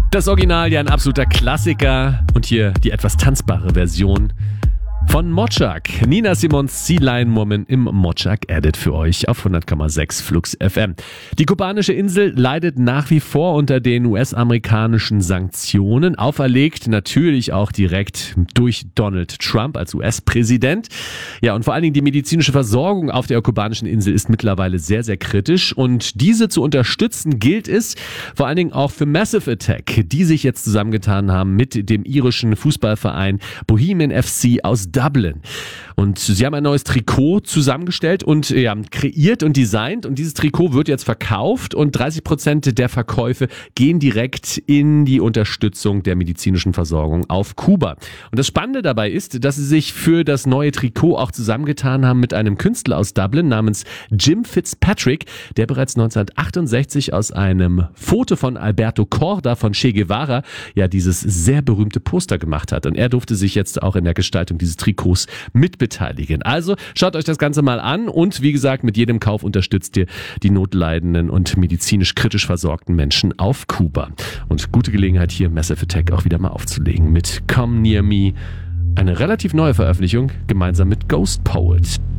Das Original ja ein absoluter Klassiker und hier die etwas tanzbare Version von Mochak. Nina Simons Sea Lion Woman im Mochak Edit für euch auf 100,6 Flux FM. Die kubanische Insel leidet nach wie vor unter den US-amerikanischen Sanktionen, auferlegt natürlich auch direkt durch Donald Trump als US-Präsident. Ja, und vor allen Dingen die medizinische Versorgung auf der kubanischen Insel ist mittlerweile sehr, sehr kritisch und diese zu unterstützen gilt es vor allen Dingen auch für Massive Attack, die sich jetzt zusammengetan haben mit dem irischen Fußballverein Bohemian FC aus Dublin. Und sie haben ein neues Trikot zusammengestellt und kreiert und designt und dieses Trikot wird jetzt verkauft und 30% der Verkäufe gehen direkt in die Unterstützung der medizinischen Versorgung auf Kuba. Und das Spannende dabei ist, dass sie sich für das neue Trikot auch zusammengetan haben mit einem Künstler aus Dublin namens Jim Fitzpatrick, der bereits 1968 aus einem Foto von Alberto Korda von Che Guevara dieses sehr berühmte Poster gemacht hat. Und er durfte sich jetzt auch in der Gestaltung dieses Trikots mitbeteiligen. Also schaut euch das Ganze mal an und wie gesagt, mit jedem Kauf unterstützt ihr die notleidenden und medizinisch kritisch versorgten Menschen auf Kuba. Und gute Gelegenheit hier Massive Attack auch wieder mal aufzulegen mit Come Near Me. Eine relativ neue Veröffentlichung gemeinsam mit Ghost Poet.